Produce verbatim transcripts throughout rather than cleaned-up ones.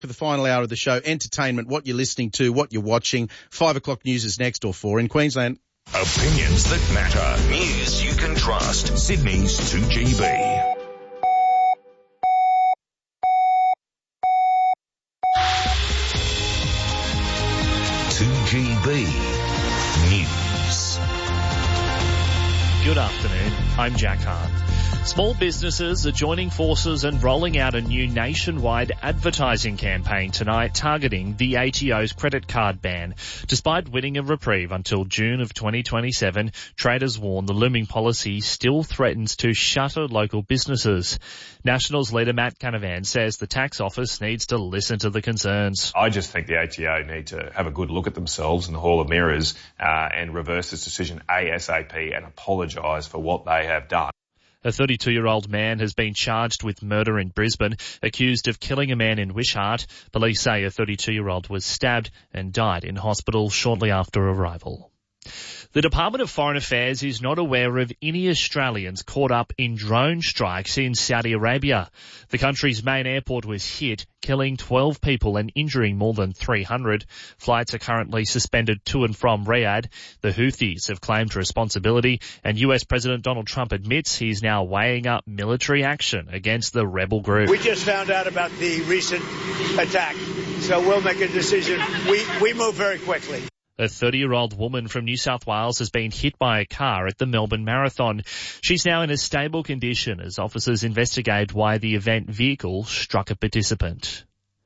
For the final hour of the show, entertainment, what you're listening to, what you're watching. Five o'clock news is next, or four in Queensland. Opinions that matter. News you can trust. Sydney's two G B. two G B News. Good afternoon. I'm Jack Hart. Small businesses are joining forces and rolling out a new nationwide advertising campaign tonight targeting the A T O's credit card ban. Despite winning a reprieve until June of twenty twenty-seven, traders warn the looming policy still threatens to shutter local businesses. Nationals leader Matt Canavan says the tax office needs to listen to the concerns. I just think the A T O need to have a good look at themselves in the Hall of Mirrors uh, and reverse this decision ASAP and apologise for what they have done. A thirty-two-year-old man has been charged with murder in Brisbane, accused of killing a man in Wishart. Police say a thirty-two-year-old was stabbed and died in hospital shortly after arrival. The Department of Foreign Affairs is not aware of any Australians caught up in drone strikes in Saudi Arabia. The country's main airport was hit, killing twelve people and injuring more than three hundred. Flights are currently suspended to and from Riyadh. The Houthis have claimed responsibility, and U S President Donald Trump admits he's now weighing up military action against the rebel group. We just found out about the recent attack, so we'll make a decision. We, we move very quickly. A thirty-year-old woman from New South Wales has been hit by a car at the Melbourne Marathon. She's now in a stable condition as officers investigate why the event vehicle struck a participant.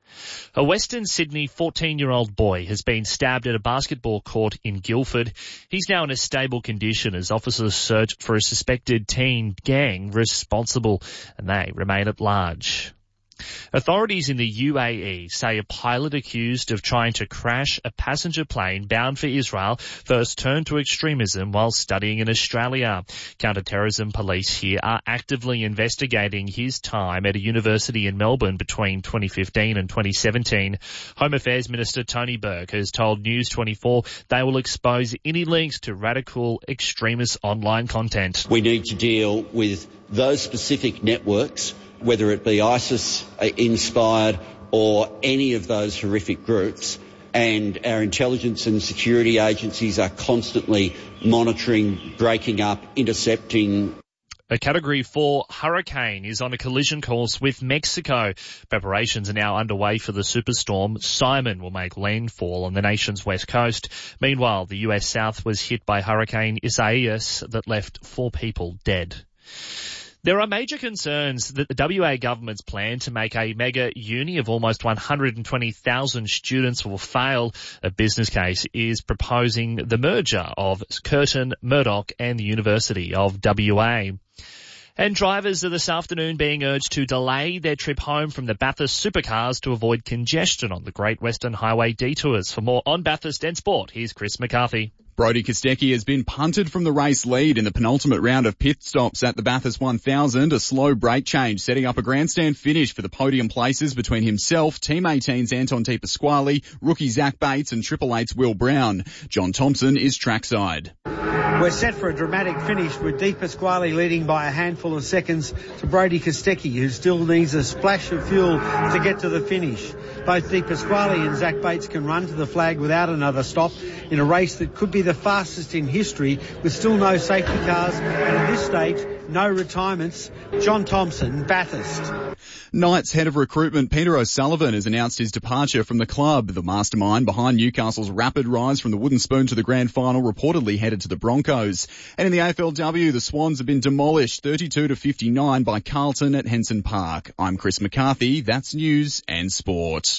A Western Sydney fourteen-year-old boy has been stabbed at a basketball court in Guildford. He's now in a stable condition as officers search for a suspected teen gang responsible, and they remain at large. Authorities in the U A E say a pilot accused of trying to crash a passenger plane bound for Israel first turned to extremism while studying in Australia. Counter-terrorism police here are actively investigating his time at a university in Melbourne between twenty fifteen and twenty seventeen. Home Affairs Minister Tony Burke has told News twenty-four they will expose any links to radical extremist online content. We need to deal with those specific networks, whether it be ISIS-inspired or any of those horrific groups, and our intelligence and security agencies are constantly monitoring, breaking up, intercepting. A Category four hurricane is on a collision course with Mexico. Preparations are now underway for the superstorm. Simon will make landfall on the nation's west coast. Meanwhile, the U S South was hit by Hurricane Isaias that left four people dead. There are major concerns that the W A government's plan to make a mega uni of almost one hundred twenty thousand students will fail. A business case is proposing the merger of Curtin, Murdoch and the University of W A. And drivers are this afternoon being urged to delay their trip home from the Bathurst supercars to avoid congestion on the Great Western Highway detours. For more on Bathurst and sport, here's Chris McCarthy. Brodie Kostecki has been punted from the race lead in the penultimate round of pit stops at the Bathurst one thousand. A slow brake change setting up a grandstand finish for the podium places between himself, Team eighteen's Anton De Pasquale, rookie Zach Bates and Triple Eight's Will Brown. John Thompson is trackside. We're set for a dramatic finish with De Pasquale leading by a handful of seconds to Brodie Kostecki, who still needs a splash of fuel to get to the finish. Both De Pasquale and Zach Bates can run to the flag without another stop in a race that could be the fastest in history with still no safety cars and at this stage no retirements. John Thompson, Bathurst. Knights head of recruitment Peter O'Sullivan has announced his departure from the club. The mastermind behind Newcastle's rapid rise from the wooden spoon to the grand final reportedly headed to the Broncos. And in the A F L W, the Swans have been demolished thirty-two to fifty-nine by Carlton at Henson Park. I'm Chris McCarthy. That's news and sport.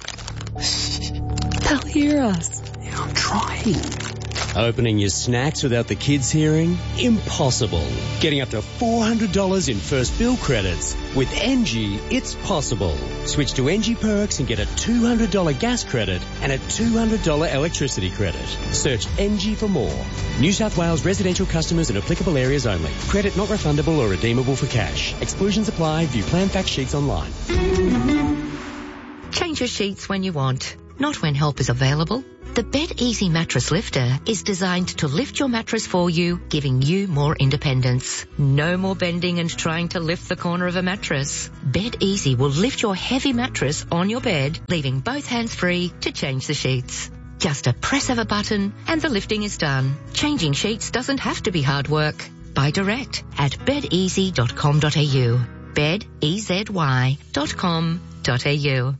They'll hear us. Yeah, I'm trying. Opening your snacks without the kids hearing? Impossible. Getting up to four hundred dollars in first bill credits. With N G, it's possible. Switch to N G Perks and get a two hundred dollars gas credit and a two hundred dollars electricity credit. Search N G for more. New South Wales residential customers in applicable areas only. Credit not refundable or redeemable for cash. Exclusions apply. View plan fact sheets online. Change your sheets when you want, not when help is available. The Bed Easy Mattress Lifter is designed to lift your mattress for you, giving you more independence. No more bending and trying to lift the corner of a mattress. Bed Easy will lift your heavy mattress on your bed, leaving both hands free to change the sheets. Just a press of a button and the lifting is done. Changing sheets doesn't have to be hard work. Buy direct at bed easy dot com dot a u. bed easy dot com dot a u.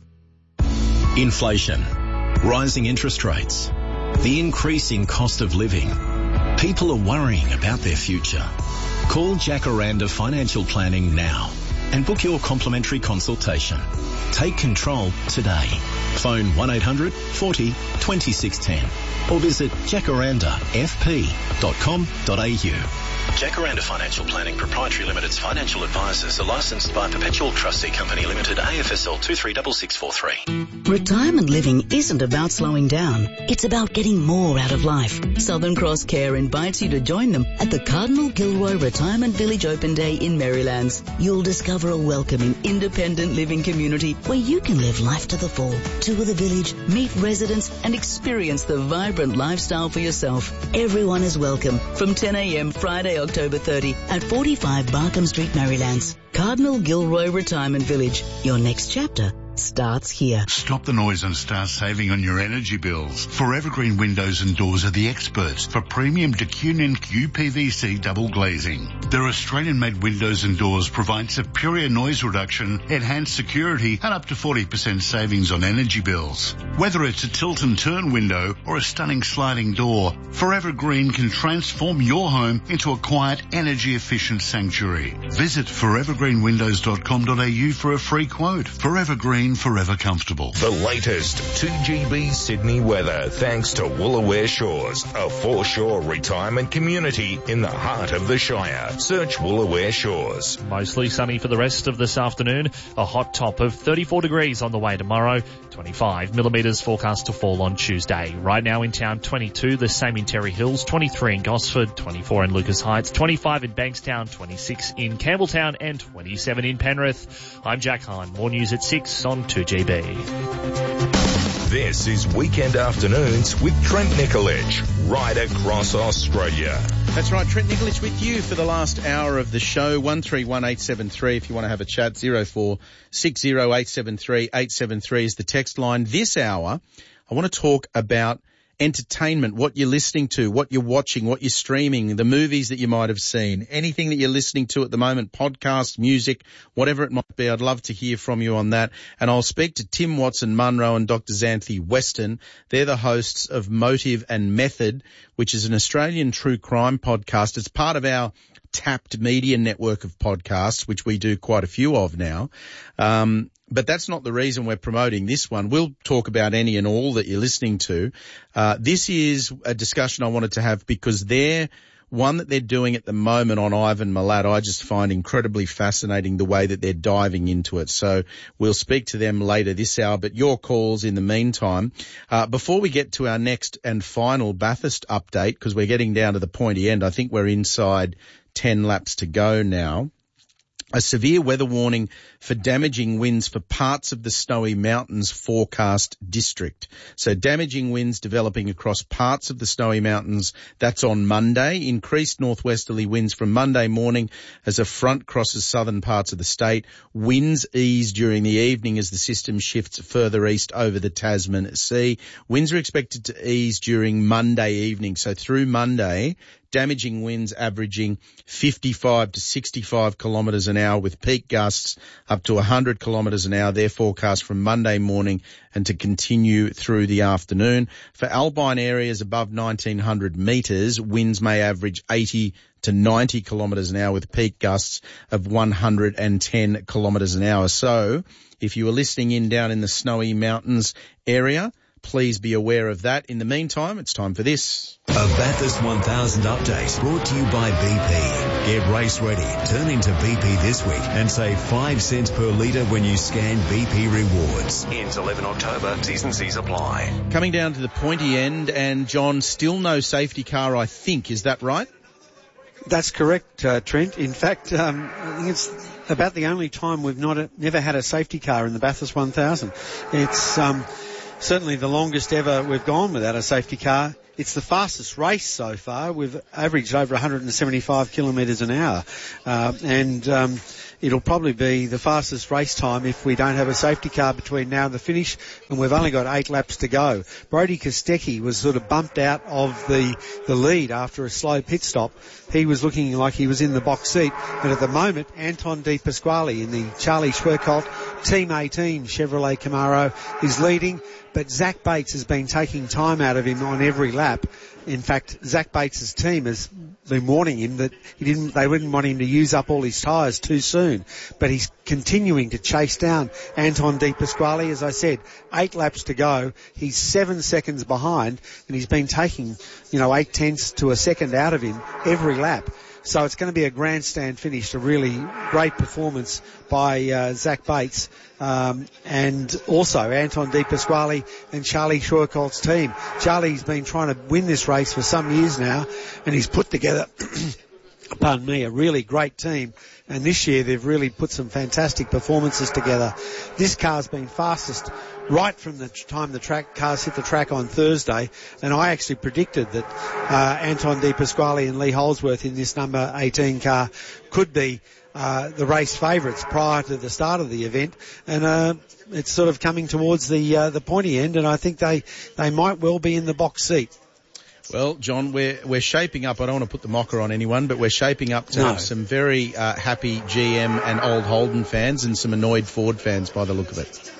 Inflation, rising interest rates, the increasing cost of living. People are worrying about their future. Call Jacaranda Financial Planning now and book your complimentary consultation. Take control today. Phone one eight hundred forty twenty-six ten or visit jacaranda f p dot com dot a u. Jacaranda Financial Planning Proprietary Limited's financial advisors are licensed by Perpetual Trustee Company Limited, A F S L two three six six four three. Retirement living isn't about slowing down. It's about getting more out of life. Southern Cross Care invites you to join them at the Cardinal Gilroy Retirement Village Open Day in Marylands. You'll discover a welcoming, independent living community where you can live life to the full. Tour the village, meet residents, and experience the vibrant lifestyle for yourself. Everyone is welcome from ten a.m. Friday, October thirtieth at forty-five Barkham Street, Marylands. Cardinal Gilroy Retirement Village. Your next chapter starts here. Stop the noise and start saving on your energy bills. Forever Green Windows and Doors are the experts for premium de Cunin U P V C double glazing. Their Australian-made windows and doors provide superior noise reduction, enhanced security, and up to forty percent savings on energy bills. Whether it's a tilt and turn window or a stunning sliding door, Forever Green can transform your home into a quiet, energy-efficient sanctuary. Visit forever green windows dot com dot a u for a free quote. Forever Green, forever comfortable. The latest two G B Sydney weather thanks to Woolaware Shores, a foreshore retirement community in the heart of the Shire. Search Woolaware Shores. Mostly sunny for the rest of this afternoon. A hot top of thirty-four degrees on the way tomorrow. twenty-five millimetres forecast to fall on Tuesday. Right now in town, twenty-two, the same in Terry Hills, twenty-three in Gosford, twenty-four in Lucas Heights, twenty-five in Bankstown, twenty-six in Campbelltown and twenty-seven in Penrith. I'm Jack Hine. More news at six on two G B. This is Weekend Afternoons with Trent Nicolich, right across Australia. That's right, Trent Nicolich with you for the last hour of the show. one three one eight seven three if you want to have a chat. zero four six zero eight seven three eight seven three is the text line. This hour, I want to talk about entertainment, what you're listening to, what you're watching, what you're streaming, the movies that you might have seen, anything that you're listening to at the moment, podcasts, music, whatever it might be. I'd love to hear from you on that. And I'll speak to Tim Watson-Munro and Doctor Xanthi Weston. They're the hosts of Motive and Method, which is an Australian true crime podcast. It's part of our Tapped Media network of podcasts, which we do quite a few of now. Um, But that's not the reason we're promoting this one. We'll talk about any and all that you're listening to. Uh, this is a discussion I wanted to have because they're one that they're doing at the moment on Ivan Milat. I just find incredibly fascinating the way that they're diving into it. So we'll speak to them later this hour, but your calls in the meantime. Uh, before we get to our next and final Bathurst update, because we're getting down to the pointy end, I think we're inside ten laps to go now. A severe weather warning for damaging winds for parts of the Snowy Mountains forecast district. So damaging winds developing across parts of the Snowy Mountains. That's on Monday. Increased northwesterly winds from Monday morning as a front crosses southern parts of the state. Winds ease during the evening as the system shifts further east over the Tasman Sea. Winds are expected to ease during Monday evening. So through Monday, damaging winds averaging fifty-five to sixty-five kilometres an hour with peak gusts up to one hundred kilometres an hour. They're forecast from Monday morning and to continue through the afternoon. For alpine areas above nineteen hundred metres, winds may average eighty to ninety kilometres an hour with peak gusts of one hundred ten kilometres an hour. So if you are listening in down in the Snowy Mountains area, please be aware of that. In the meantime, it's time for this. A Bathurst one thousand update brought to you by B P. Get race ready. Turn into B P this week and save five cents per litre when you scan B P Rewards. Ends eleven October. T's and C's apply. Coming down to the pointy end, and John, still no safety car, I think. Is that right? That's correct, uh, Trent. In fact, um, I think it's about the only time we've not a, never had a safety car in the Bathurst one thousand. It's um, certainly the longest ever we've gone without a safety car. It's the fastest race so far. We've averaged over one hundred seventy-five kilometres an hour. Uh, and um, it'll probably be the fastest race time if we don't have a safety car between now and the finish. And we've only got eight laps to go. Brodie Kostecki was sort of bumped out of the, the lead after a slow pit stop. He was looking like he was in the box seat. And at the moment, Anton De Pasquale in the Charlie Schwerkolt Team eighteen Chevrolet Camaro is leading. But Zach Bates has been taking time out of him on every lap. In fact, Zach Bates' team has been warning him that he didn't, they wouldn't want him to use up all his tyres too soon. But he's continuing to chase down Anton De Pasquale. As I said, eight laps to go. He's seven seconds behind, and he's been taking, you know, eight tenths to a second out of him every lap. So it's going to be a grandstand finish, a really great performance by uh, Zach Bates, um, and also Anton De Pasquale and Charlie Schwerkolt's team. Charlie's been trying to win this race for some years now, and he's put together, pardon me, a really great team. And this year they've really put some fantastic performances together. This car's been fastest right from the time the track cars hit the track on Thursday, and I actually predicted that uh, Anton De Pasquale and Lee Holsworth in this number eighteen car could be uh, the race favourites prior to the start of the event, and uh, it's sort of coming towards the uh, the pointy end, and I think they they might well be in the box seat. Well, John, we're we're shaping up. I don't want to put the mocker on anyone, but we're shaping up to No. have some very uh, happy G M and old Holden fans and some annoyed Ford fans by the look of it.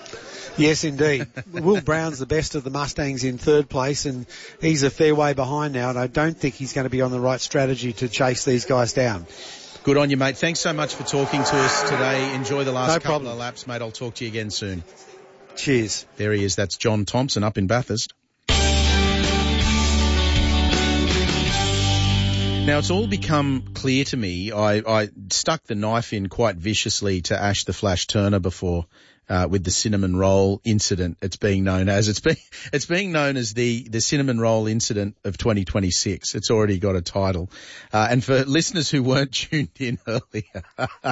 Yes, indeed. Will Brown's the best of the Mustangs in third place, and he's a fair way behind now, and I don't think he's going to be on the right strategy to chase these guys down. Good on you, mate. Thanks so much for talking to us today. Enjoy the last No couple problem. of laps, mate. I'll talk to you again soon. Cheers. There he is. That's John Thompson up in Bathurst. Now, it's all become clear to me. I, I stuck the knife in quite viciously to Ash the Flash Turner before uh, with the cinnamon roll incident. It's being known as it's being it's being known as the the cinnamon roll incident of twenty twenty-six. It's already got a title. Uh, and for listeners who weren't tuned in earlier,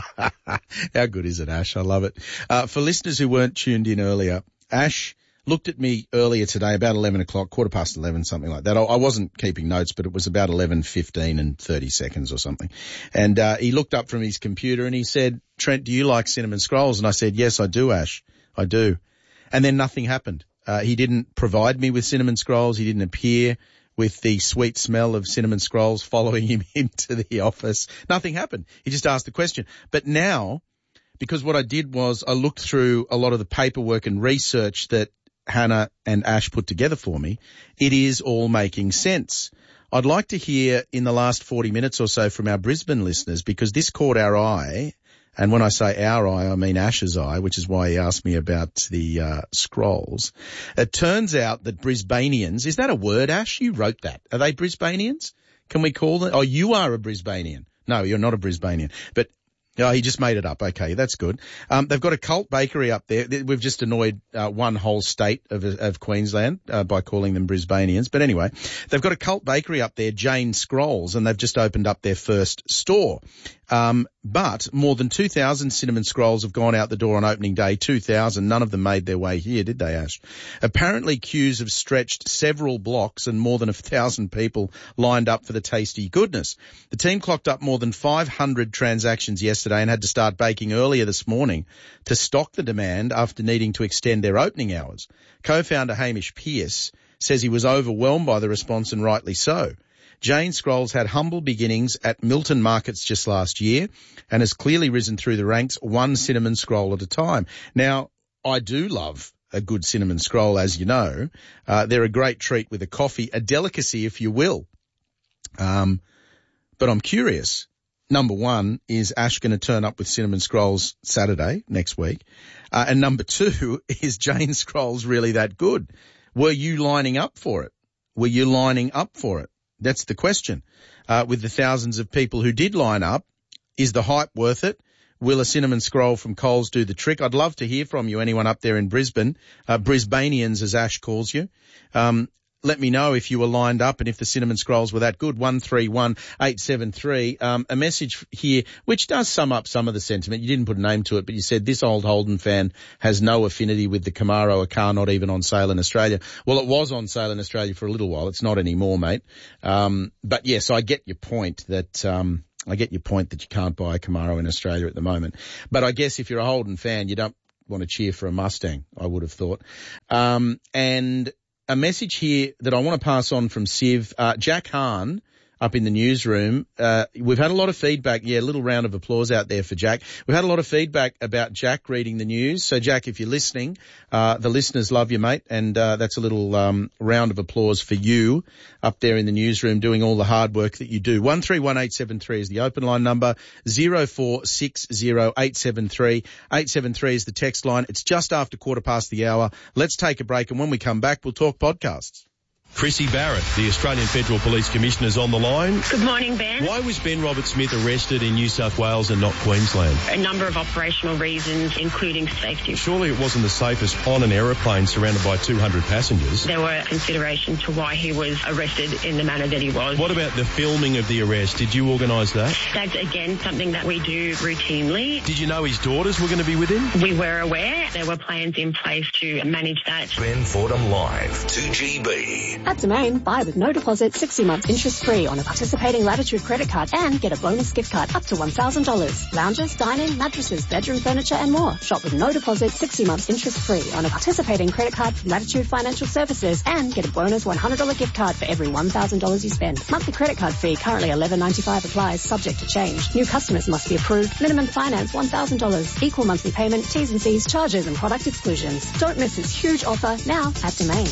how good is it, Ash? I love it. Uh, for listeners who weren't tuned in earlier, Ash looked at me earlier today, about eleven o'clock, quarter past eleven, something like that. I, I wasn't keeping notes, but it was about eleven fifteen and thirty seconds or something. And uh, he looked up from his computer and he said, Trent, do you like cinnamon scrolls? And I said, yes, I do, Ash. I do. And then nothing happened. Uh, he didn't provide me with cinnamon scrolls. He didn't appear with the sweet smell of cinnamon scrolls following him into the office. Nothing happened. He just asked the question. But now, because what I did was I looked through a lot of the paperwork and research that Hannah and Ash put together for me, it is all making sense. I'd like to hear in the last forty minutes or so from our Brisbane listeners, because this caught our eye. And when I say our eye, I mean Ash's eye, which is why he asked me about the uh, scrolls. It turns out that Brisbanians, is that a word, Ash? You wrote that. Are they Brisbanians? Can we call them? Oh, you are a Brisbanian. No, you're not a Brisbanian. But oh, he just made it up. Okay, that's good. Um, they've got a cult bakery up there. We've just annoyed uh, one whole state of, of Queensland uh, by calling them Brisbanians. But anyway, they've got a cult bakery up there, Jane Scrolls, and they've just opened up their first store. Um, but more than two thousand cinnamon scrolls have gone out the door on opening day. two thousand. None of them made their way here, did they, Ash? Apparently queues have stretched several blocks and more than a thousand people lined up for the tasty goodness. The team clocked up more than five hundred transactions yesterday and had to start baking earlier this morning to stock the demand after needing to extend their opening hours. Co-founder Hamish Pearce says he was overwhelmed by the response, and rightly so. Jane Scrolls had humble beginnings at Milton Markets just last year and has clearly risen through the ranks one cinnamon scroll at a time. Now, I do love a good cinnamon scroll, as you know. Uh, they're a great treat with a coffee, a delicacy, if you will. Um, but I'm curious. Number one, is Ash going to turn up with cinnamon scrolls Saturday next week? Uh, and number two, is Jane Scrolls really that good? Were you lining up for it? Were you lining up for it? That's the question. Uh, with the thousands of people who did line up, is the hype worth it? Will a cinnamon scroll from Coles do the trick? I'd love to hear from you, anyone up there in Brisbane, uh, Brisbanians as Ash calls you. Um, let me know if you were lined up and if the cinnamon scrolls were that good. one three one eight seven three. Um, a message here which does sum up some of the sentiment. You didn't put a name to it, but you said this old Holden fan has no affinity with the Camaro, a car not even on sale in Australia. Well, it was on sale in Australia for a little while. It's not anymore, mate. Um, but yes, I get your point that, um, I get your point that you can't buy a Camaro in Australia at the moment. But I guess if you're a Holden fan, you don't want to cheer for a Mustang, I would have thought. Um, and a message here that I want to pass on from Siv. Uh, Jack Hahn up in the newsroom. Uh, we've had a lot of feedback. Yeah, a little round of applause out there for Jack. We've had a lot of feedback about Jack reading the news. So, Jack, if you're listening, uh, the listeners love you, mate. And uh, that's a little um, round of applause for you up there in the newsroom doing all the hard work that you do. one three one eight seven three is the open line number. zero four six zero eight seven three. eight seven three is the text line. It's just after quarter past the hour. Let's take a break. And when we come back, we'll talk podcasts. Chrissy Barrett, the Australian Federal Police Commissioner, is on the line. Good morning, Ben. Why was Ben Roberts-Smith arrested in New South Wales and not Queensland? A number of operational reasons, including safety. Surely it wasn't the safest on an aeroplane surrounded by two hundred passengers. There were considerations to why he was arrested in the manner that he was. What about the filming of the arrest? Did you organise that? That's, again, something that we do routinely. Did you know his daughters were going to be with him? We were aware. There were plans in place to manage that. Ben Fordham Live, two G B. At Domain, buy with no deposit, sixty months interest free on a participating Latitude credit card and get a bonus gift card up to one thousand dollars. Lounges, dining, mattresses, bedroom furniture and more. Shop with no deposit, sixty months interest free on a participating credit card from Latitude Financial Services and get a bonus one hundred dollars gift card for every one thousand dollars you spend. Monthly credit card fee currently eleven ninety-five applies, subject to change. New customers must be approved. Minimum finance one thousand dollars. Equal monthly payment, T's and C's, charges and product exclusions. Don't miss this huge offer now at Domain.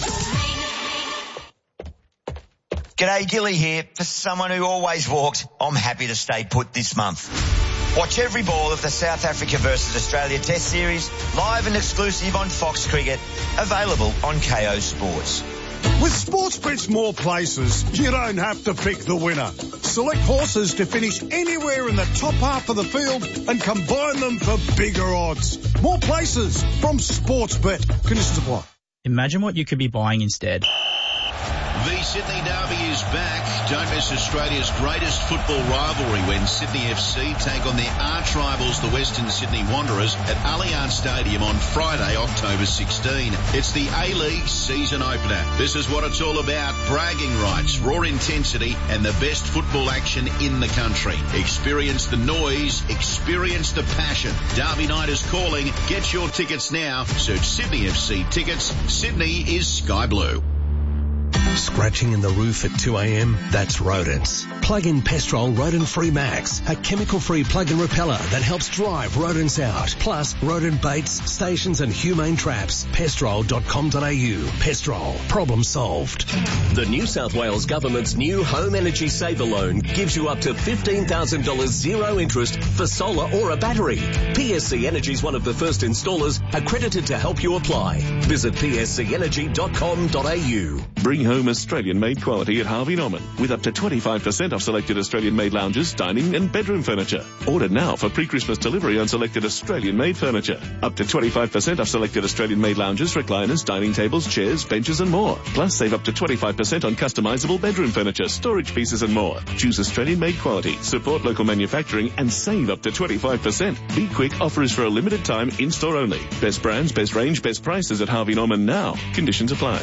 G'day, Gilly here. For someone who always walked, I'm happy to stay put this month. Watch every ball of the South Africa versus Australia Test Series, live and exclusive on Fox Cricket, available on K O Sports. With Sportsbet's more places, you don't have to pick the winner. Select horses to finish anywhere in the top half of the field and combine them for bigger odds. More places from Sportsbet. Conditions apply. Imagine what you could be buying instead. The Sydney Derby is back. Don't miss Australia's greatest football rivalry when Sydney F C take on their arch rivals, the Western Sydney Wanderers, at Allianz Stadium on Friday, October sixteenth. It's the A-League season opener. This is what it's all about. Bragging rights, raw intensity, and the best football action in the country. Experience the noise. Experience the passion. Derby night is calling. Get your tickets now. Search Sydney F C tickets. Sydney is sky blue. Scratching in the roof at two a.m? That's rodents. Plug in Pestrol Rodent-Free Max, a chemical-free plug-in repeller that helps drive rodents out. Plus, rodent baits, stations and humane traps. pestrol dot com dot a u. Pestrol. Problem solved. The New South Wales Government's new Home Energy Saver Loan gives you up to fifteen thousand dollars zero interest for solar or a battery. P S C Energy is one of the first installers accredited to help you apply. Visit p s c energy dot com dot a u. Bring home Australian-made quality at Harvey Norman with up to twenty-five percent off selected Australian-made lounges, dining and bedroom furniture. Order now for pre-Christmas delivery on selected Australian-made furniture. Up to twenty-five percent off selected Australian-made lounges, recliners, dining tables, chairs, benches and more. Plus save up to twenty-five percent on customizable bedroom furniture, storage pieces and more. Choose Australian-made quality, support local manufacturing and save up to twenty-five percent. Be quick, offer is for a limited time, in-store only. Best brands, best range, best prices at Harvey Norman now. Conditions apply.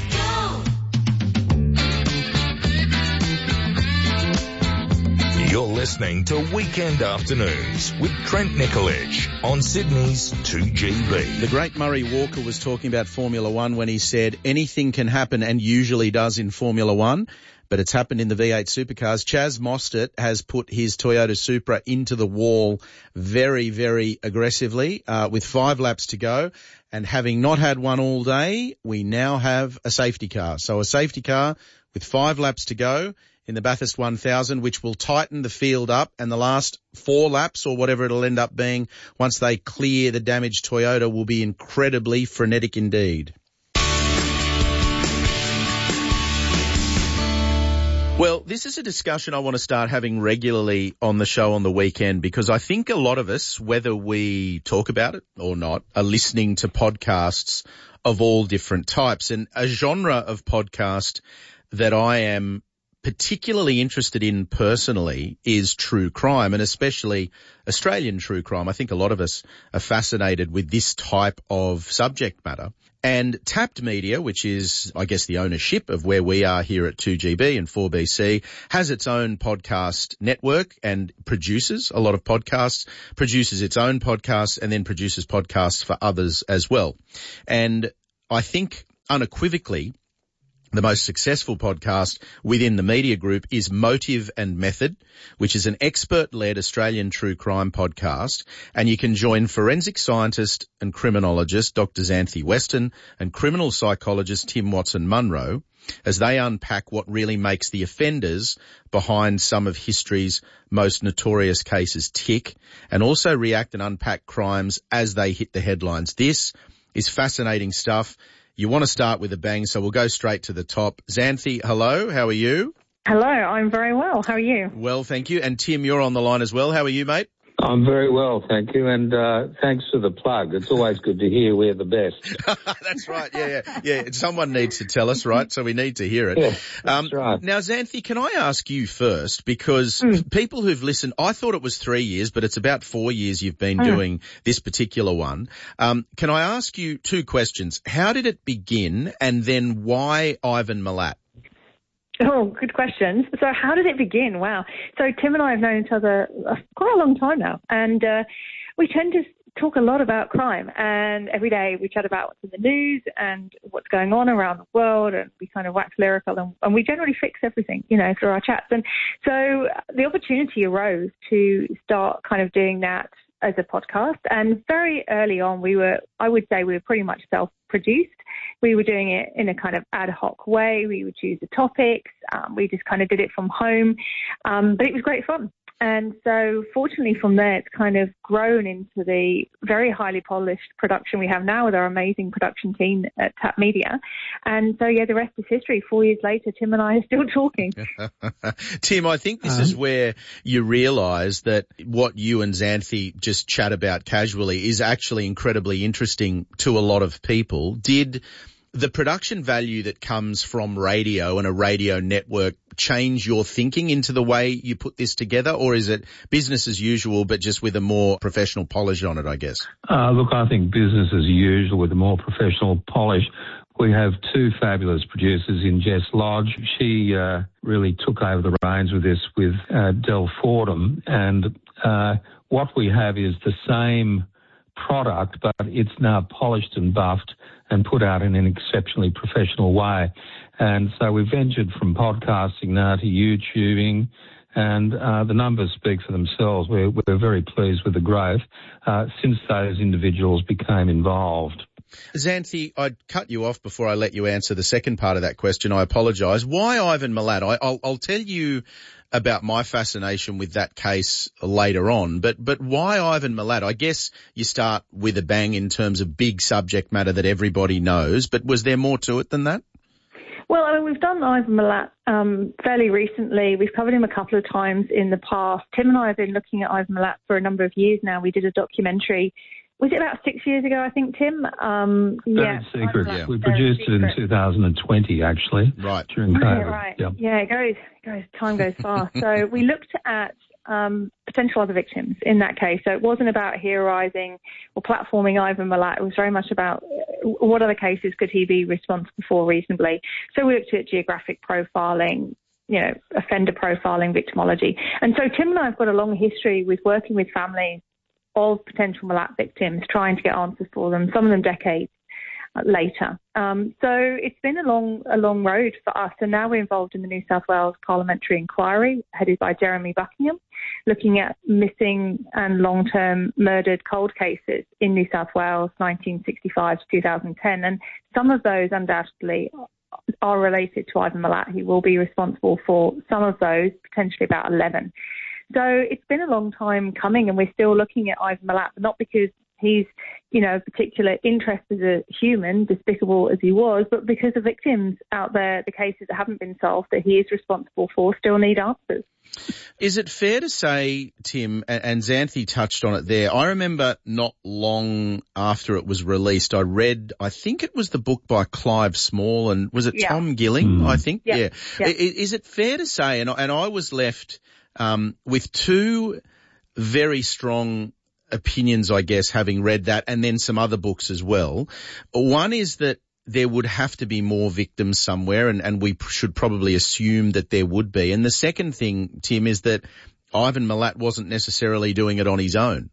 You're listening to Weekend Afternoons with Trent Nicolich on Sydney's two G B. The great Murray Walker was talking about Formula One when he said anything can happen, and usually does in Formula One, but it's happened in the V eight supercars. Chaz Mostert has put his Toyota Supra into the wall very, very aggressively uh, with five laps to go. And having not had one all day, we now have a safety car. So a safety car with five laps to go in the Bathurst one thousand, which will tighten the field up, and the last four laps or whatever it'll end up being once they clear the damaged Toyota will be incredibly frenetic indeed. Well, this is a discussion I want to start having regularly on the show on the weekend, because I think a lot of us, whether we talk about it or not, are listening to podcasts of all different types, and a genre of podcast that I am particularly interested in personally is true crime, and especially Australian true crime. I think a lot of us are fascinated with this type of subject matter. And Tapped Media, which is, I guess, the ownership of where we are here at two G B and four B C, has its own podcast network and produces a lot of podcasts, produces its own podcasts, and then produces podcasts for others as well. And I think unequivocally, the most successful podcast within the media group is Motive and Method, which is an expert-led Australian true crime podcast. And you can join forensic scientist and criminologist Doctor Xanthi Weston and criminal psychologist Tim Watson-Munro as they unpack what really makes the offenders behind some of history's most notorious cases tick, and also react and unpack crimes as they hit the headlines. This is fascinating stuff. You want to start with a bang, so we'll go straight to the top. Xanthi, hello. How are you? Hello. I'm very well. How are you? Well, thank you. And Tim, you're on the line as well. How are you, mate? I'm very well, thank you. And uh, thanks for the plug. It's always good to hear we're the best. That's right. Yeah, yeah, yeah. Someone needs to tell us, right? So we need to hear it. Yeah, that's um, right. Now, Xanthi, can I ask you first, because mm. people who've listened, I thought it was three years, but it's about four years you've been mm. doing this particular one. Um, can I ask you two questions? How did it begin, and then why Ivan Milat? Oh, good questions. So how did it begin? Wow. So Tim and I have known each other quite a long time now, and uh, we tend to talk a lot about crime, and every day we chat about what's in the news and what's going on around the world, and we kind of wax lyrical, and, and we generally fix everything, you know, through our chats. And so the opportunity arose to start kind of doing that as a podcast, and very early on we were, I would say we were pretty much self-produced. We were doing it in a kind of ad hoc way. We would choose the topics. Um, we just kind of did it from home. Um, but it was great fun. And so fortunately from there, it's kind of grown into the very highly polished production we have now with our amazing production team at Tapped Media. And so, yeah, the rest is history. Four years later, Tim and I are still talking. Tim, I think this um, is where you realise that what you and Xanthi just chat about casually is actually incredibly interesting to a lot of people. Did the production value that comes from radio and a radio network change your thinking into the way you put this together, or is it business as usual but just with a more professional polish on it, I guess? Uh, look, I think business as usual with a more professional polish. We have two fabulous producers in Jess Lodge. She uh, really took over the reins with this with uh, Del Fordham, and uh, what we have is the same product, but it's now polished and buffed and put out in an exceptionally professional way. And so we've ventured from podcasting now to YouTubing, and uh, the numbers speak for themselves. We're, we're very pleased with the growth uh, since those individuals became involved. Xanthi, I'd cut you off before I let you answer the second part of that question. I apologise. Why Ivan Milat? I, I'll, I'll tell you about my fascination with that case later on, but but why Ivan Milat? I guess you start with a bang in terms of big subject matter that everybody knows, but was there more to it than that? Well, I mean, we've done Ivan Milat um, fairly recently. We've covered him a couple of times in the past. Tim and I have been looking at Ivan Milat for a number of years now. We did a documentary. Was it about six years ago, I think, Tim? Um, Very yeah, secret. Yeah. We produced it in two thousand twenty, actually. Right. During COVID. Yeah, right. Yep. Yeah, it goes, goes, time goes fast. So we looked at um, potential other victims in that case. So it wasn't about heroising or platforming Ivan Milat. It was very much about what other cases could he be responsible for reasonably. So we looked at geographic profiling, you know, offender profiling, victimology. And so Tim and I have got a long history with working with families of potential Milat victims, trying to get answers for them, some of them decades later. Um, so it's been a long, a long road for us. And now we're involved in the New South Wales Parliamentary Inquiry, headed by Jeremy Buckingham, looking at missing and long-term murdered cold cases in New South Wales, nineteen sixty-five to two thousand ten. And some of those undoubtedly are related to Ivan Milat. He will be responsible for some of those, potentially about eleven. So it's been a long time coming, and we're still looking at Ivan Milat, but not because he's, you know, a particular interest as a human, despicable as he was, but because the victims out there, the cases that haven't been solved that he is responsible for, still need answers. Is it fair to say, Tim, and Xanthi touched on it there, I remember not long after it was released, I read, I think it was the book by Clive Small, and was it yeah. Tom Gilling, mm. I think? Yeah. yeah. yeah. Is it fair to say, and, and I was left um, with two very strong opinions, I guess, having read that, and then some other books as well. One is that there would have to be more victims somewhere, and, and we should probably assume that there would be. And the second thing, Tim, is that Ivan Milat wasn't necessarily doing it on his own.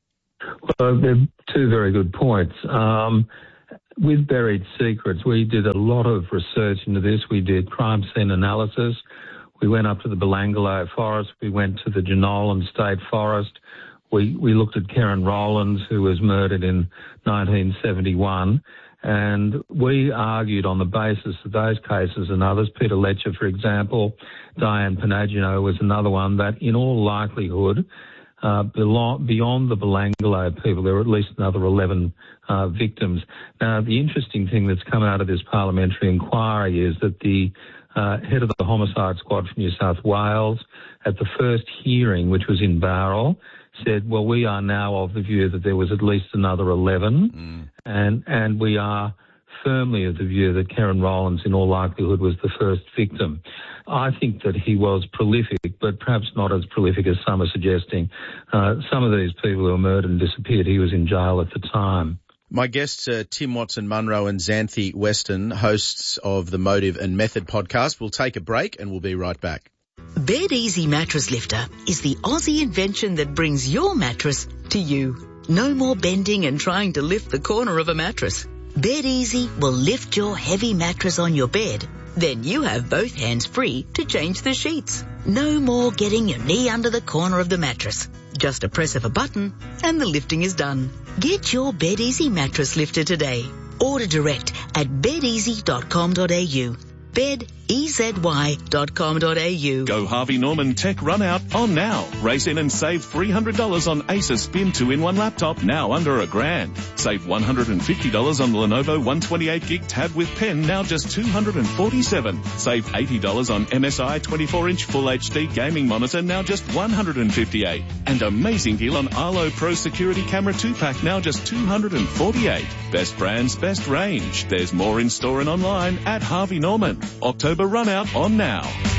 Well, they're two very good points. Um, with Buried Secrets, we did a lot of research into this. We did crime scene analysis. We went up to the Belangolo Forest. We went to the Jenolan State Forest. We, we looked at Karen Rowlands, who was murdered in nineteen seventy-one. And we argued on the basis of those cases and others, Peter Letcher, for example, Diane Panagino was another one, that in all likelihood, uh, belong, beyond the Belangolo people, there were at least another eleven uh, victims. Now, the interesting thing that's come out of this parliamentary inquiry is that the uh, head of the homicide squad from New South Wales, at the first hearing, which was in Bowral, said, well, we are now of the view that there was at least another eleven, mm. and and we are firmly of the view that Karen Rowlands, in all likelihood, was the first victim. I think that he was prolific, but perhaps not as prolific as some are suggesting. Uh, some of these people who were murdered and disappeared, he was in jail at the time. My guests are Tim Watson-Munro and Xanthi Weston, hosts of the Motive and Method podcast. We'll take a break and we'll be right back. Bed Easy Mattress Lifter is the Aussie invention that brings your mattress to you. No more bending and trying to lift the corner of a mattress. Bed Easy will lift your heavy mattress on your bed. Then you have both hands free to change the sheets. No more getting your knee under the corner of the mattress. Just a press of a button and the lifting is done. Get your Bed Easy mattress lifter today. Order direct at bed easy dot com dot a u. bed easy dot com dot a u. Go Harvey Norman Tech Run Out on now. Race in and save three hundred dollars on Acer Spin two in one laptop, now under a grand. Save one hundred fifty dollars on the Lenovo one twenty-eight gig tab with pen, now just two hundred forty-seven dollars. Save eighty dollars on M S I twenty-four inch Full H D gaming monitor, now just one hundred fifty-eight dollars. And amazing deal on Arlo Pro Security Camera two pack, now just two hundred forty-eight dollars. Best brands, best range. There's more in store and online at Harvey Norman. October run out on now.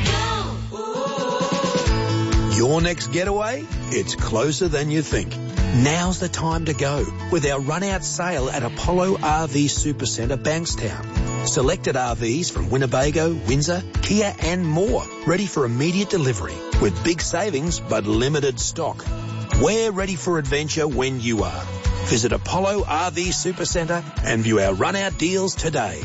Your next getaway? It's closer than you think. Now's the time to go with our run out sale at Apollo R V Supercentre Bankstown. Selected R Vs from Winnebago, Windsor, Kia and more, ready for immediate delivery with big savings but limited stock. We're ready for adventure when you are. Visit Apollo R V Supercentre and view our run out deals today.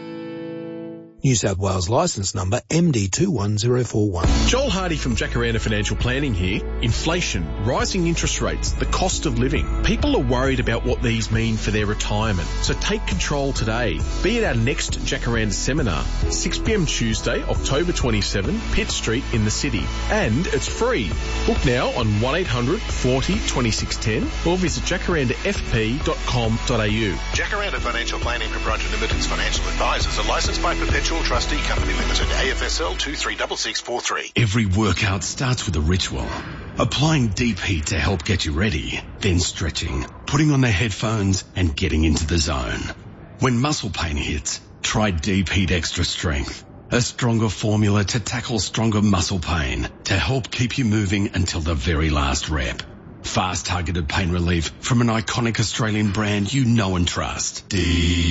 New South Wales licence number M D two one zero four one. Joel Hardy from Jacaranda Financial Planning here. Inflation, rising interest rates, the cost of living. People are worried about what these mean for their retirement. So take control today. Be at our next Jacaranda seminar, six p m Tuesday, October twenty-seventh, Pitt Street in the city. And it's free. Book now on one eight hundred forty twenty-six ten or visit jacaranda f p dot com dot a u. Jacaranda Financial Planning Proprietary Limited's financial advisors are licensed by Perpetual Trustee Company Limited, A F S L two three six six four three. Every workout starts with a ritual. Applying deep heat to help get you ready, then stretching, putting on the headphones and getting into the zone. When muscle pain hits, try Deep Heat Extra Strength, a stronger formula to tackle stronger muscle pain to help keep you moving until the very last rep. Fast targeted pain relief from an iconic Australian brand you know and trust. Deep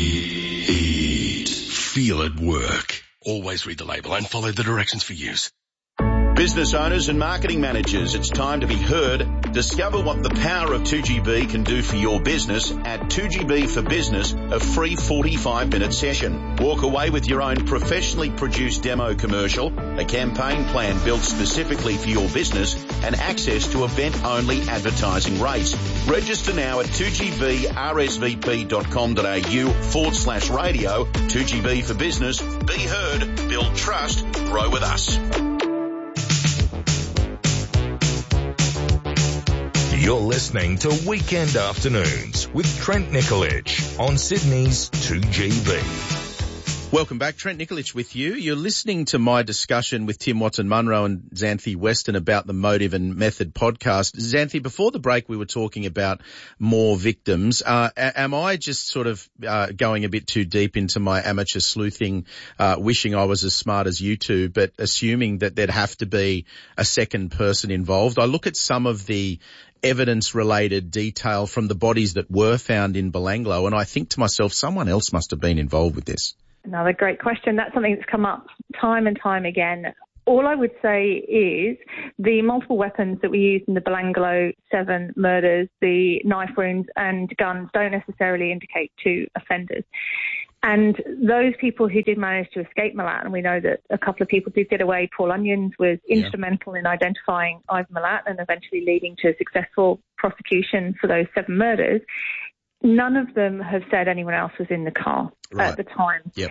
Heat. Feel it work. Always read the label and follow the directions for use. Business owners and marketing managers, it's time to be heard. Discover what the power of two G B can do for your business at two G B for Business, a free forty-five minute session. Walk away with your own professionally produced demo commercial, a campaign plan built specifically for your business, and access to event-only advertising rates. Register now at two G B R S V P dot com dot a u forward slash radio. two G B for Business. Be heard, build trust, grow with us. You're listening to Weekend Afternoons with Trent Nikolic on Sydney's two G B. Welcome back. Trent Nikolic with you. You're listening to my discussion with Tim Watson-Munro and Xanthi Weston about the Motive and Method podcast. Xanthi, before the break we were talking about more victims. Uh, am I just sort of uh, going a bit too deep into my amateur sleuthing, uh, wishing I was as smart as you two, but assuming that there'd have to be a second person involved? I look at some of the evidence-related detail from the bodies that were found in Belanglo, and I think to myself, someone else must have been involved with this. Another great question. That's something that's come up time and time again. All I would say is the multiple weapons that we used in the Belanglo seven murders, the knife wounds and guns, don't necessarily indicate two offenders. And those people who did manage to escape Malat, and we know that a couple of people did get away, Paul Onions was instrumental yeah. in identifying Ivan Malat and eventually leading to a successful prosecution for those seven murders. None of them have said anyone else was in the car right. at the time. Yep.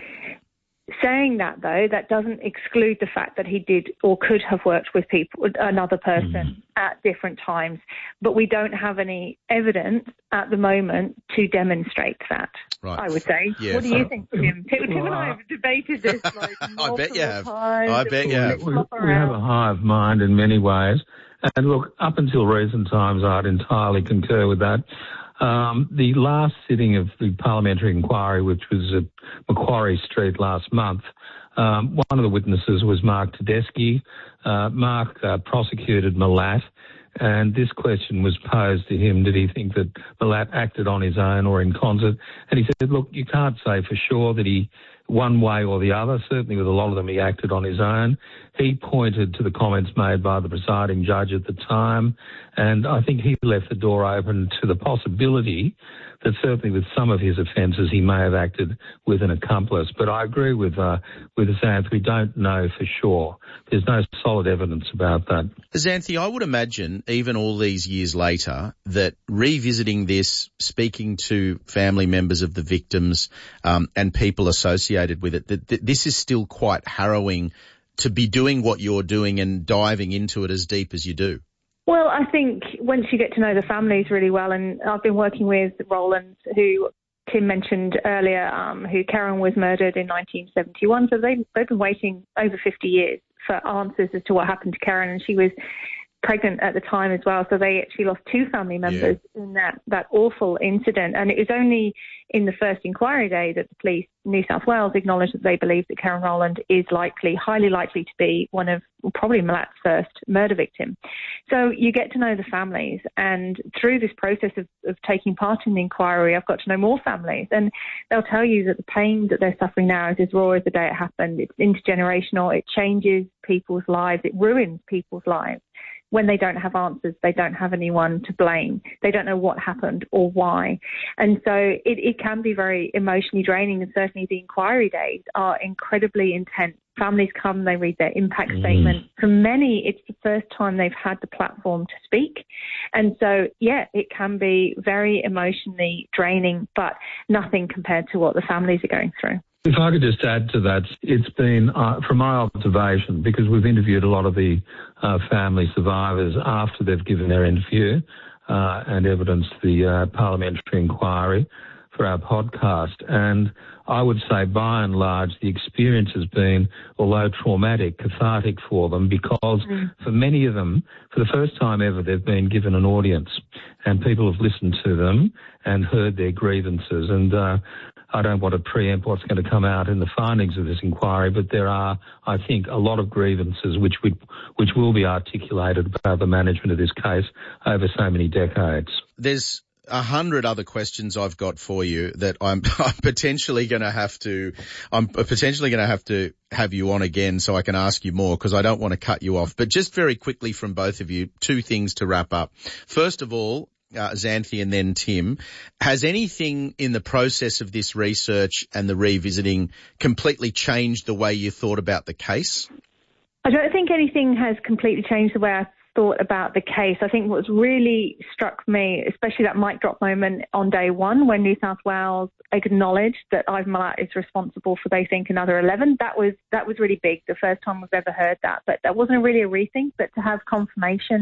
Saying that, though, that doesn't exclude the fact that he did or could have worked with people, another person mm. at different times. But we don't have any evidence at the moment to demonstrate that, right. I would say. Yeah. What do you think, Tim? Tim, Tim and I have debated this like I bet you have. Times. I bet you have. We, we have a hive mind in many ways. And look, up until recent times, I'd entirely concur with that. Um, the last sitting of the parliamentary inquiry, which was at Macquarie Street last month, um, one of the witnesses was Mark Tedeschi. Uh, Mark uh, prosecuted Malat, and this question was posed to him: did he think that Malat acted on his own or in concert? And he said, look, you can't say for sure that he, one way or the other, certainly with a lot of them he acted on his own. He pointed to the comments made by the presiding judge at the time, and I think he left the door open to the possibility that certainly with some of his offences he may have acted with an accomplice. But I agree with uh, with Xanthi, we don't know for sure. There's no solid evidence about that. Xanthi, I would imagine, even all these years later, that revisiting this, speaking to family members of the victims um, and people associated with it, that, that this is still quite harrowing to be doing what you're doing and diving into it as deep as you do. Well, I think once you get to know the families really well, and I've been working with Roland, who Tim mentioned earlier, um, who Karen was murdered in nineteen seventy-one, so they, they've been waiting over fifty years for answers as to what happened to Karen, and she was pregnant at the time as well, so they actually lost two family members yeah. in that, that awful incident. And it was only in the first inquiry day that the police, New South Wales, acknowledged that they believe that Karen Rowland is likely, highly likely to be one of, well, probably Malat's first murder victim. So you get to know the families, and through this process of, of taking part in the inquiry, I've got to know more families, and they'll tell you that the pain that they're suffering now is as raw as the day it happened. It's intergenerational, it changes people's lives, it ruins people's lives. When they don't have answers, they don't have anyone to blame. They don't know what happened or why. And so it, it can be very emotionally draining, and certainly the inquiry days are incredibly intense. Families come, they read their impact mm. statement. For many, it's the first time they've had the platform to speak. And so, yeah, it can be very emotionally draining, but nothing compared to what the families are going through. If I could just add to that, it's been, uh, from my observation, because we've interviewed a lot of the uh, family survivors after they've given their interview uh, and evidenced the uh, parliamentary inquiry for our podcast. And I would say, by and large, the experience has been, although traumatic, cathartic for them, because mm. for many of them, for the first time ever, they've been given an audience, and people have listened to them and heard their grievances. And uh, I don't want to preempt what's going to come out in the findings of this inquiry, but there are, I think, a lot of grievances which we, which will be articulated about the management of this case over so many decades. There's a hundred other questions I've got for you that I'm, I'm potentially going to have to, I'm potentially going to have to have you on again so I can ask you more, because I don't want to cut you off. But just very quickly from both of you, two things to wrap up. First of all, Uh, Xanthi and then Tim, has anything in the process of this research and the revisiting completely changed the way you thought about the case? I don't think anything has completely changed the way I thought about the case. I think what's really struck me, especially that mic drop moment on day one when New South Wales acknowledged that Ivan Malat is responsible for, they think, another eleven, that was that was really big, the first time we've ever heard that. But that wasn't really a rethink, but to have confirmation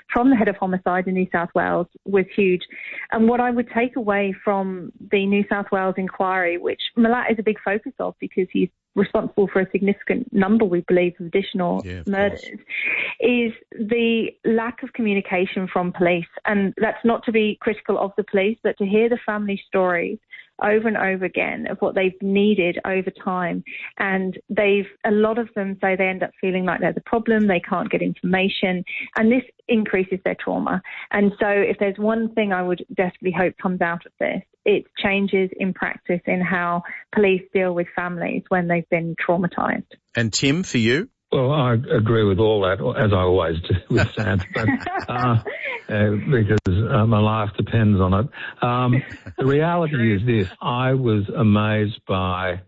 from the head of homicide in New South Wales was huge. And what I would take away from the New South Wales inquiry, which Malat is a big focus of because he's responsible for a significant number, we believe, of additional yeah, of murders, course. is the lack of communication from police. And that's not to be critical of the police, but to hear the family stories over and over again of what they've needed over time. And they've, a lot of them say they end up feeling like there's a problem, they can't get information, and this increases their trauma. And so if there's one thing I would desperately hope comes out of this, it's changes in practice in how police deal with families when they've been traumatised. And Tim, for you? Well, I agree with all that, as I always do with Sam, but, uh, uh, because uh, my life depends on it. Um, the reality is this. I was amazed by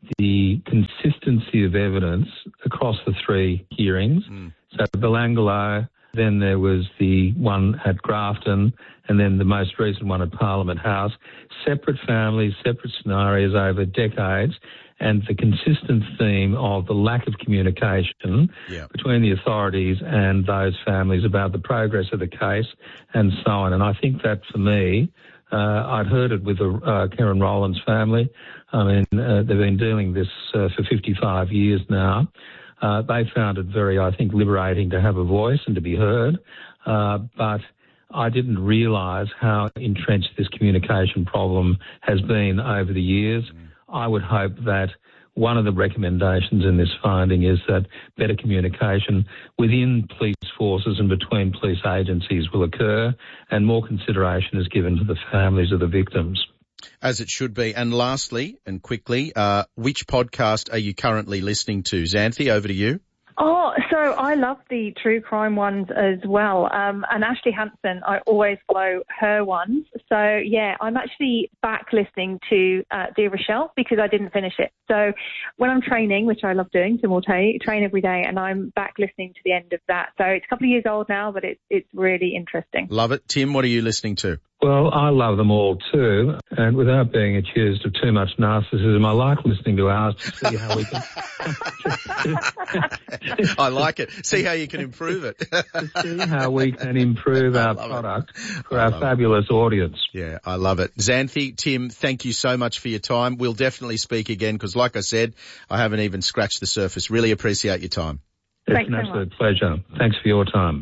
the consistency of evidence across the three hearings. Mm. So Belangolo, then there was the one at Grafton, and then the most recent one at Parliament House. Separate families, separate scenarios over decades, and the consistent theme of the lack of communication yeah. between the authorities and those families about the progress of the case and so on. And I think that, for me, uh, I'd heard it with the, uh, Karen Rowland's family. I mean, uh, they've been doing this uh, for fifty-five years now. Uh, they found it very, I think, liberating to have a voice and to be heard. Uh, but I didn't realise how entrenched this communication problem has been over the years. Mm. I would hope that one of the recommendations in this finding is that better communication within police forces and between police agencies will occur, and more consideration is given to the families of the victims. As it should be. And lastly, and quickly, uh, which podcast are you currently listening to? Xanthi, over to you. Oh, so I love the true crime ones as well. Um, and Ashley Hansen, I always follow her ones. So, yeah, I'm actually back listening to uh, Dear Rochelle because I didn't finish it. So when I'm training, which I love doing, simultaneously, train every day, and I'm back listening to the end of that. So it's a couple of years old now, but it's it's really interesting. Love it. Tim, what are you listening to? Well, I love them all too, and without being accused of too much narcissism, I like listening to ours to see how we can... I like it. See how you can improve it. to see how we can improve our product it. for I our fabulous it. audience. Yeah, I love it. Xanthi, Tim, thank you so much for your time. We'll definitely speak again because, like I said, I haven't even scratched the surface. Really appreciate your time. It's Thanks an so absolute much. pleasure. Thanks for your time.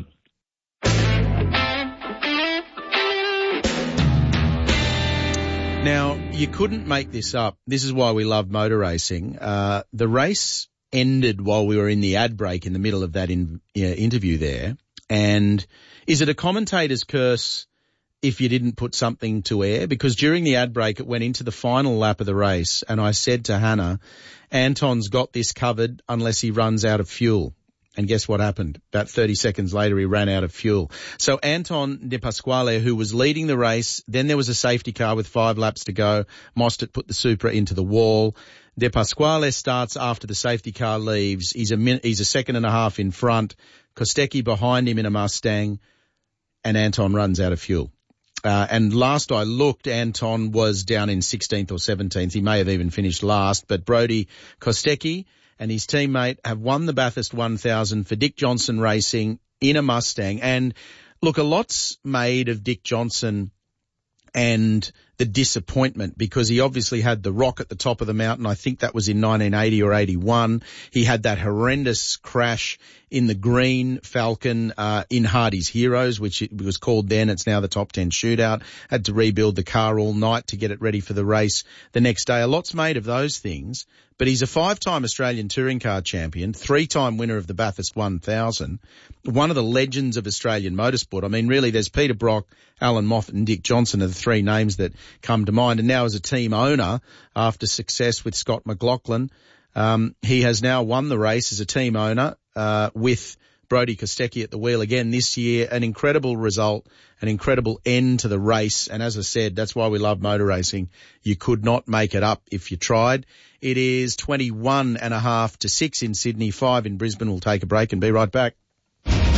Now, you couldn't make this up. This is why we love motor racing. Uh, the race ended while we were in the ad break in the middle of that in, uh, interview there. And is it a commentator's curse if you didn't put something to air? Because during the ad break, it went into the final lap of the race. And I said to Hannah, Anton's got this covered unless he runs out of fuel. And guess what happened? About thirty seconds later, he ran out of fuel. So Anton De Pasquale, who was leading the race, then there was a safety car with five laps to go. Mostert put the Supra into the wall. De Pasquale starts after the safety car leaves. He's a min- he's a second and a half in front. Kostecki behind him in a Mustang, and Anton runs out of fuel. Uh, and last I looked, Anton was down in sixteenth or seventeenth. He may have even finished last, but Brodie Kostecki and his teammate have won the Bathurst one thousand for Dick Johnson Racing in a Mustang. And look, a lot's made of Dick Johnson and the disappointment because he obviously had the rock at the top of the mountain. I think that was in nineteen eighty or eighty-one. He had that horrendous crash in the green Falcon uh, in Hardy's Heroes, which it was called then. It's now the Top ten Shootout. Had to rebuild the car all night to get it ready for the race the next day. A lot's made of those things. But he's a five-time Australian touring car champion, three-time winner of the Bathurst one thousand, one of the legends of Australian motorsport. I mean, really, there's Peter Brock, Alan Moffat and Dick Johnson are the three names that come to mind. And now as a team owner, after success with Scott McLaughlin, um, he has now won the race as a team owner uh, with Brodie Kostecki at the wheel again this year. An incredible result, an incredible end to the race. And as I said, that's why we love motor racing. You could not make it up if you tried. It is twenty-one and a half to six in Sydney, five in Brisbane. We'll take a break and be right back.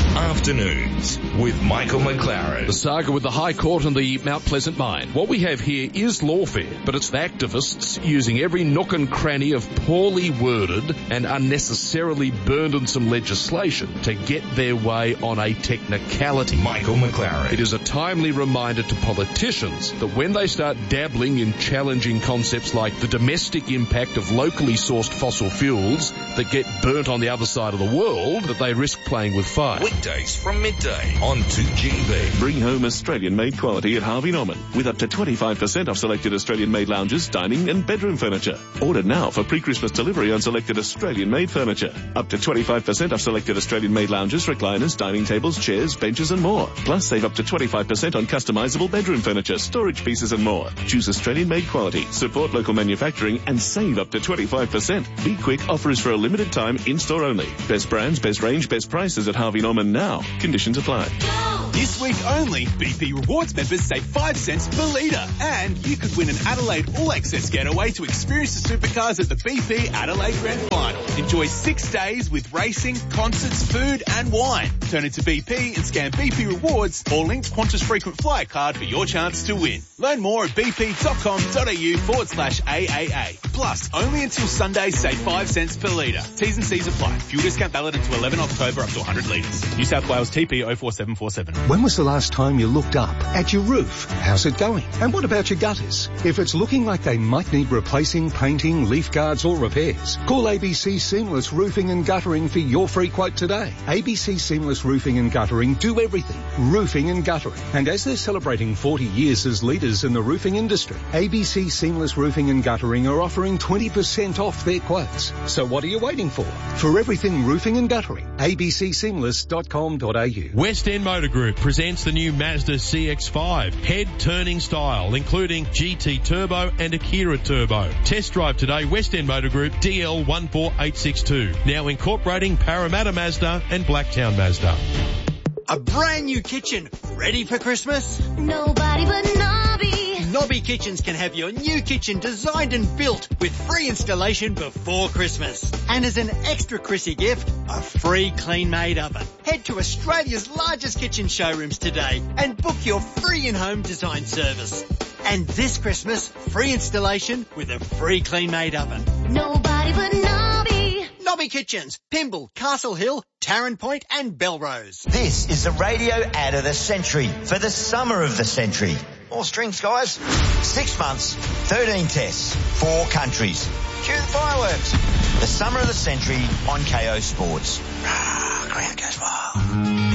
Afternoons with Michael McLaren. The saga with the High Court and the Mount Pleasant mine. What we have here is lawfare, but it's the activists using every nook and cranny of poorly worded and unnecessarily burdensome legislation to get their way on a technicality. Michael McLaren. It is a timely reminder to politicians that when they start dabbling in challenging concepts like the domestic impact of locally sourced fossil fuels that get burnt on the other side of the world, that they risk playing with fire. Weekdays from midday on two G B. Bring home Australian-made quality at Harvey Norman with up to twenty-five percent off selected Australian-made lounges, dining and bedroom furniture. Order now for pre-Christmas delivery on selected Australian-made furniture. Up to twenty-five percent off selected Australian-made lounges, recliners, dining tables, chairs, benches and more. Plus save up to twenty-five percent on customisable bedroom furniture, storage pieces and more. Choose Australian-made quality, support local manufacturing and save up to twenty-five percent. Be quick, offer is for a limited time, in-store only. Best brands, best range, best prices at Harvey Norman now. Conditions apply. This week only, B P Rewards members save five cents per litre. And you could win an Adelaide All-Access getaway to experience the supercars at the B P Adelaide Grand Final. Enjoy six days with racing, concerts, food and wine. Turn into B P and scan B P Rewards or linked Qantas frequent flyer card for your chance to win. Learn more at bp.com.au forward slash AAA. Plus, only until Sunday, save five cents per litre. T's and C's apply. Fuel discount valid until eleven October up to one hundred litres. New South Wales T P oh four seven four seven. When was the last time you looked up at your roof? How's it going? And what about your gutters? If it's looking like they might need replacing, painting, leaf guards or repairs, call A B C Seamless Roofing and Guttering for your free quote today. A B C Seamless Roofing and Guttering do everything. Roofing and guttering. And as they're celebrating forty years as leaders in the roofing industry, A B C Seamless Roofing and Guttering are offering twenty percent off their quotes. So what are you waiting for? For everything roofing and guttering, a b c seamless dot com dot a u. West End Motor Group presents the new Mazda C X five, head-turning style, including G T Turbo and Akira Turbo. Test drive today, West End Motor Group, D L one four eight six two. Now incorporating Parramatta Mazda and Blacktown Mazda. A brand new kitchen, ready for Christmas? Nobody but Nobby. Nobby Kitchens can have your new kitchen designed and built with free installation before Christmas. And as an extra Chrissy gift, a free clean-made oven. Head to Australia's largest kitchen showrooms today and book your free in-home design service. And this Christmas, free installation with a free clean-made oven. Nobody but Nobby. Nobby Kitchens, Pymble, Castle Hill, Tarrant Point and Belrose. This is the radio ad of the century for the summer of the century. More strings, guys. Six months, thirteen tests, four countries. Cue the fireworks. The summer of the century on K O Sports. Ah, ground goes wild.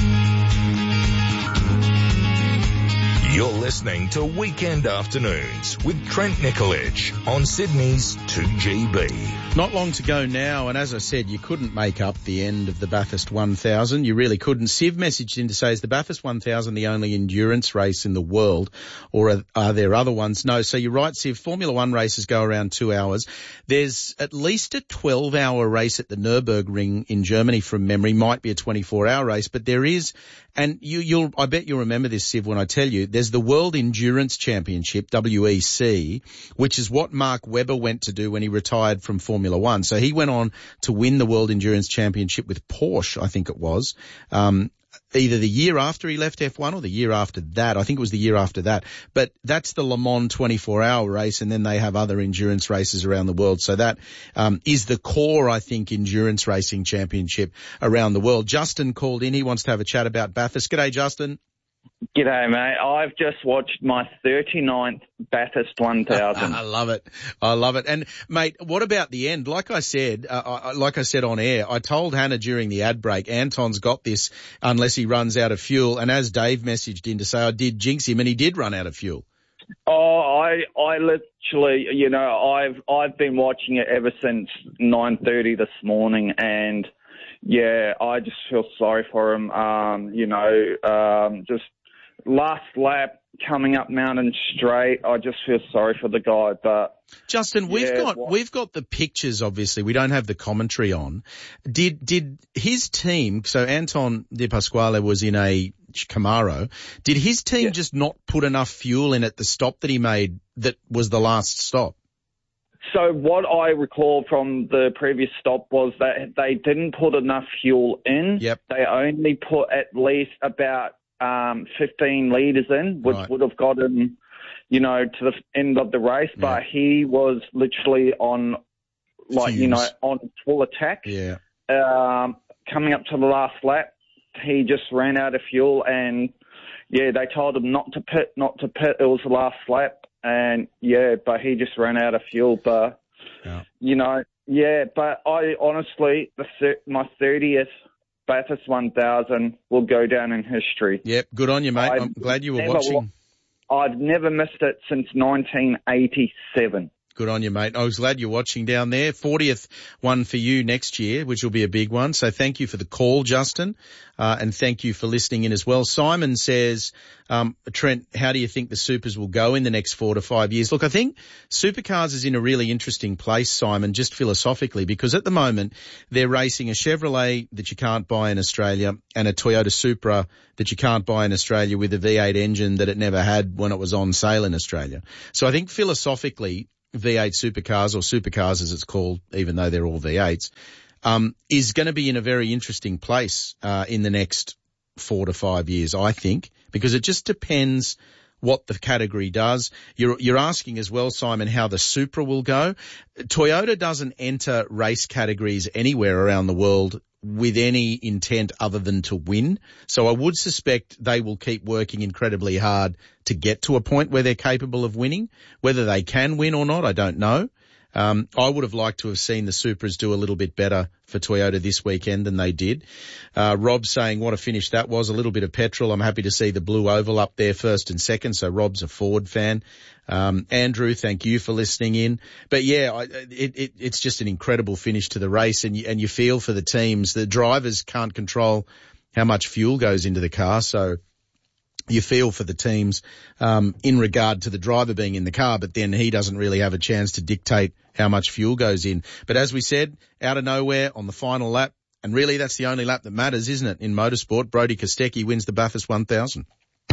You're listening to Weekend Afternoons with Trent Nicolich on Sydney's two G B. Not long to go now, and as I said, you couldn't make up the end of the Bathurst one thousand. You really couldn't. Siv messaged in to say, is the Bathurst one thousand the only endurance race in the world, or are, are there other ones? No, so you're right, Siv. Formula One races go around two hours. There's at least a twelve-hour race at the Nürburgring in Germany from memory. Might be a twenty-four hour race, but there is, and you, you'll, I bet you'll remember this, Siv, when I tell you, there's the World Endurance Championship, W E C, which is what Mark Webber went to do when he retired from Formula One. So he went on to win the World Endurance Championship with Porsche, I think it was, um, either the year after he left F one or the year after that. I think it was the year after that. But that's the Le Mans twenty-four hour race, and then they have other endurance races around the world. So that um, is the core, I think, endurance racing championship around the world. Justin called in. He wants to have a chat about Bathurst. G'day, Justin. G'day, mate. I've just watched my thirty-ninth Bathurst one thousand. I love it. I love it. And, mate, what about the end? Like I said, uh, I, like I said on air, I told Hannah during the ad break, Anton's got this unless he runs out of fuel. And as Dave messaged in to say, I did jinx him, and he did run out of fuel. Oh, I, I literally, you know, I've, I've been watching it ever since nine thirty this morning, and yeah, I just feel sorry for him. Um, you know, um, just last lap coming up Mountain Straight, I just feel sorry for the guy. But Justin, we've yeah, got what? we've got the pictures. Obviously, we don't have the commentary on. Did did his team? So Anton De Pasquale was in a Camaro. Did his team yeah. just not put enough fuel in at the stop that he made? That was the last stop. So what I recall from the previous stop was that they didn't put enough fuel in. Yep. They only put at least about um, fifteen litres in, which Right. would have gotten, you know, to the end of the race. Yeah. But he was literally on, like, you know, Fumes. on full attack. Yeah. Um, coming up to the last lap, he just ran out of fuel, and yeah, they told him not to pit, not to pit. It was the last lap, and yeah, but he just ran out of fuel. But Yeah. you know, yeah, but I honestly, the thir- my thirtieth Bathurst one thousand will go down in history. Yep. Good on you, mate. I've I'm glad you were never watching. lo- I've never missed it since nineteen eighty-seven. Good on you, mate. I was glad you're watching down there. fortieth one for you next year, which will be a big one. So thank you for the call, Justin, uh, and thank you for listening in as well. Simon says, um, Trent, how do you think the Supers will go in the next four to five years? Look, I think Supercars is in a really interesting place, Simon, just philosophically, because at the moment they're racing a Chevrolet that you can't buy in Australia and a Toyota Supra that you can't buy in Australia with a V eight engine that it never had when it was on sale in Australia. So I think philosophically, V eight supercars, or supercars as it's called, even though they're all V eights, um, is going to be in a very interesting place uh, in the next four to five years, I think, because it just depends what the category does. You're, you're asking as well, Simon, how the Supra will go. Toyota doesn't enter race categories anywhere around the world with any intent other than to win. So I would suspect they will keep working incredibly hard to get to a point where they're capable of winning. Whether they can win or not, I don't know. Um, I would have liked to have seen the Supras do a little bit better for Toyota this weekend than they did. Uh, Rob saying what a finish that was, a little bit of petrol. I'm happy to see the blue oval up there first and second. So Rob's a Ford fan. Um, Andrew, thank you for listening in. But yeah, I, it, it, it's just an incredible finish to the race, and you, and you feel for the teams. The drivers can't control how much fuel goes into the car, so you feel for the teams um, in regard to the driver being in the car, but then he doesn't really have a chance to dictate how much fuel goes in. But as we said, out of nowhere on the final lap, and really that's the only lap that matters, isn't it, in motorsport, Brody Kostecki wins the Bathurst one thousand.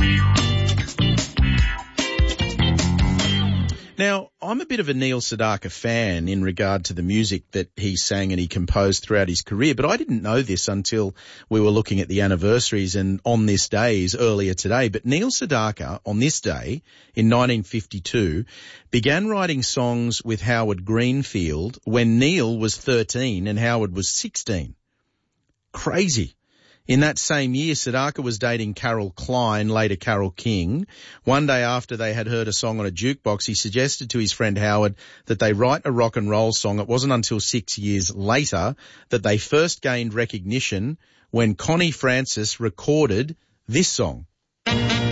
Now, I'm a bit of a Neil Sedaka fan in regard to the music that he sang and he composed throughout his career, but I didn't know this until we were looking at the anniversaries and on this days earlier today. But Neil Sedaka, on this day in nineteen fifty-two, began writing songs with Howard Greenfield when Neil was thirteen and Howard was sixteen. Crazy. In that same year, Sedaka was dating Carol Klein, later Carol King. One day after they had heard a song on a jukebox, he suggested to his friend Howard that they write a rock and roll song. It wasn't until six years later that they first gained recognition when Connie Francis recorded this song.